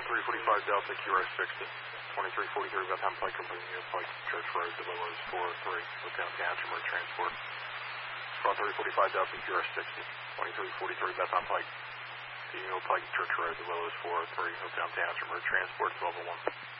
1345 Delta QRS 60. 2343 Bethlehem Pike Company, Pike Church Road, Willows 403, Hotel Township, Emergency Transport. 1345 Delta QRS 60. 2343 Bethlehem Pike. Pike Church Road, Willows 403, Hotel Township, Emergency Transport 1201.